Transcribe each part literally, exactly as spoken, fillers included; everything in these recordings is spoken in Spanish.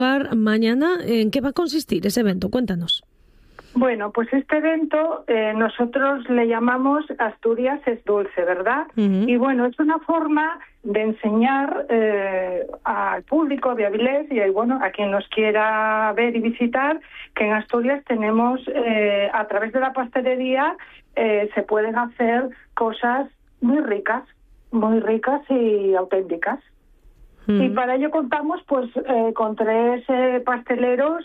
Mañana, ¿en qué va a consistir ese evento? Cuéntanos. Bueno, pues este evento eh, nosotros le llamamos Asturias es dulce, ¿verdad? Uh-huh. Y bueno, es una forma de enseñar eh, al público de Avilés y bueno, a quien nos quiera ver y visitar, que en Asturias tenemos, eh, a través de la pastelería, eh, se pueden hacer cosas muy ricas, muy ricas y auténticas. Y para ello contamos pues eh, con tres eh, pasteleros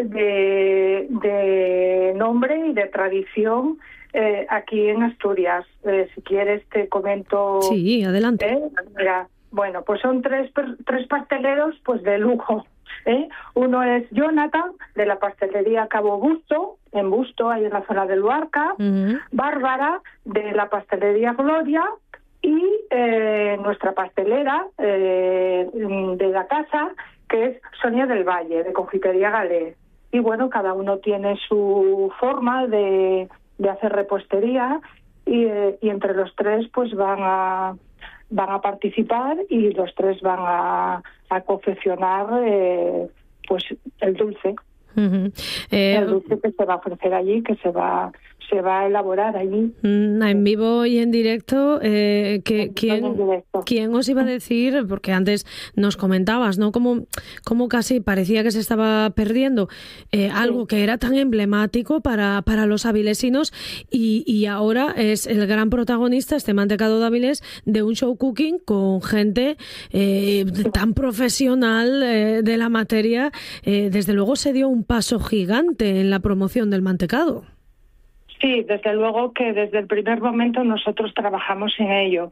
de, de nombre y de tradición eh, aquí en Asturias. Eh, si quieres te comento. Sí, adelante. ¿eh? Mira, bueno, pues son tres tres pasteleros pues de lujo. ¿eh? Uno es Jonathan, de la pastelería Cabo Busto, en Busto, ahí en la zona de Luarca. Uh-huh. Bárbara, de la pastelería Gloria. Y eh, nuestra pastelera eh, de la casa, que es Sonia del Valle, de Confitería Galé. Y bueno, cada uno tiene su forma de, de hacer repostería y, eh, y entre los tres pues van a van a participar y los tres van a, a confeccionar eh, pues el dulce. Uh-huh. eh, el dulce que se va a ofrecer allí, que se va se va a elaborar allí. En vivo y en directo, eh, que, ¿quién, en directo. ¿quién os iba a decir? Porque antes nos comentabas, ¿no? Como, como casi parecía que se estaba perdiendo eh, algo sí. que era tan emblemático para, para los avilesinos y, y ahora es el gran protagonista, este mantecado de Avilés, de un show cooking con gente eh, tan profesional eh, de la materia. Eh, desde luego se dio un paso gigante en la promoción del mantecado. Sí, desde luego que desde el primer momento nosotros trabajamos en ello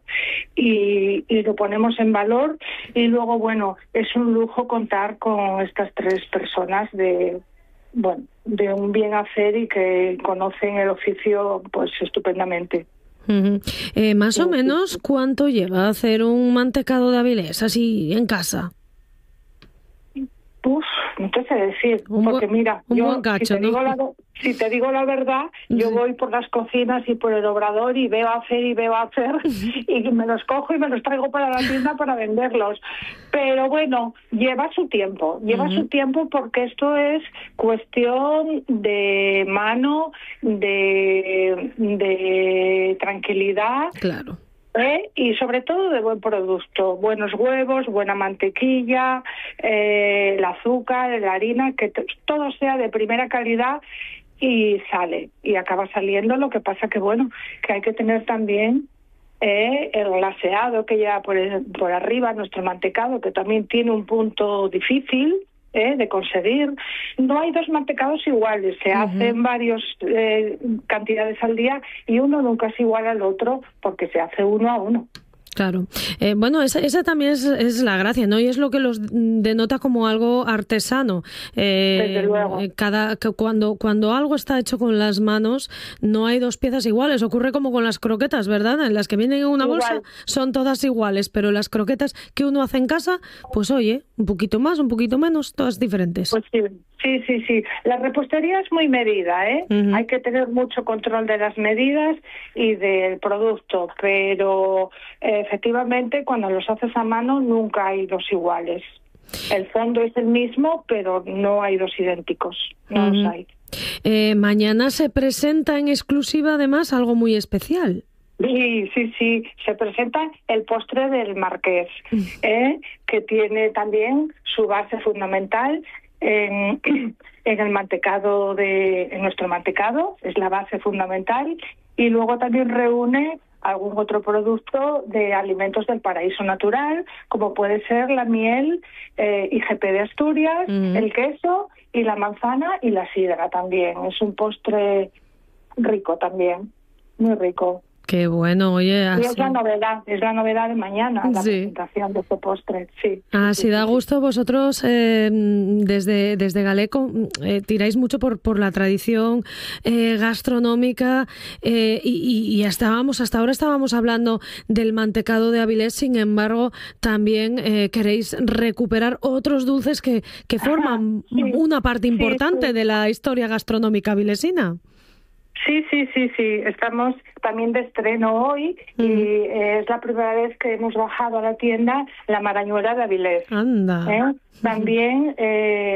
y, y lo ponemos en valor y luego, bueno, es un lujo contar con estas tres personas de, bueno, de un bien hacer y que conocen el oficio pues estupendamente. Uh-huh. Eh, más sí, o menos, sí. ¿Cuánto lleva hacer un mantecado de Avilés así en casa? Uf, no te sé decir, un porque bu- mira, un yo buen cacho, si, te ¿no? digo la, si te digo la verdad, yo sí. voy por las cocinas y por el obrador y veo hacer y veo hacer y me los cojo y me los traigo para la tienda para venderlos. Pero bueno, lleva su tiempo, lleva uh-huh. su tiempo porque esto es cuestión de mano, de, de tranquilidad. Claro. ¿Eh? Y sobre todo de buen producto, buenos huevos, buena mantequilla, eh, el azúcar, la harina, que t- todo sea de primera calidad y sale, y acaba saliendo. Lo que pasa que bueno, que hay que tener también eh, el glaseado que lleva por, el, por arriba, nuestro mantecado, que también tiene un punto difícil Eh, de conseguir. No hay dos mantecados iguales, se uh-huh. hacen varias eh, cantidades al día y uno nunca es igual al otro porque se hace uno a uno. Claro. Eh, bueno, esa, esa también es, es la gracia, ¿no? Y es lo que los denota como algo artesano. Eh, Desde luego. Cada, que cuando, cuando algo está hecho con las manos, no hay dos piezas iguales. Ocurre como con las croquetas, ¿verdad? En las que vienen en una Igual. bolsa son todas iguales, pero las croquetas que uno hace en casa, pues oye, un poquito más, un poquito menos, todas diferentes. Pues sí, sí, sí, sí. La repostería es muy medida, ¿eh? Uh-huh. Hay que tener mucho control de las medidas y del producto, pero eh, efectivamente cuando los haces a mano nunca hay dos iguales. El fondo es el mismo, pero no hay dos idénticos, no uh-huh. los hay. Eh, mañana se presenta en exclusiva además algo muy especial. Sí, sí, sí, se presenta el postre del Marqués, ¿eh? que tiene también su base fundamental en, en el mantecado de en nuestro mantecado, es la base fundamental, y luego también reúne algún otro producto de alimentos del paraíso natural, como puede ser la miel eh, I G P de Asturias, uh-huh. el queso y la manzana y la sidra también. Es un postre rico también, muy rico. Qué bueno, oye. Así... Y es la novedad, es la novedad de mañana, la sí. presentación de este postre, sí. Así sí, da sí, gusto, vosotros eh, desde, desde Galeco eh, tiráis mucho por, por la tradición eh, gastronómica eh, y, y estábamos, hasta ahora estábamos hablando del mantecado de Avilés, sin embargo, también eh, queréis recuperar otros dulces que, que forman Ajá, sí, una parte importante sí, sí. de la historia gastronómica avilesina. Sí, sí, sí, sí. Estamos también de estreno hoy mm. y eh, es la primera vez que hemos bajado a la tienda la marañuela de Avilés. Anda. ¿Eh? También... Eh,